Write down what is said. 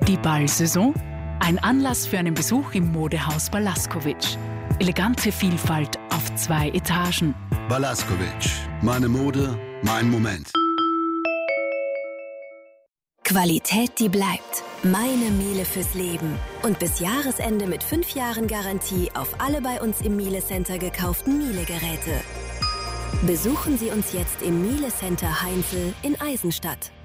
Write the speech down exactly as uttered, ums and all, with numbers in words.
Die Ballsaison? Ein Anlass für einen Besuch im Modehaus Balaskovic. Elegante Vielfalt auf zwei Etagen. Balaskovic. Meine Mode, mein Moment. Qualität, die bleibt. Meine Miele fürs Leben. Und bis Jahresende mit fünf Jahren Garantie auf alle bei uns im Miele Center gekauften Miele-Geräte. Besuchen Sie uns jetzt im Miele Center Heinzel in Eisenstadt.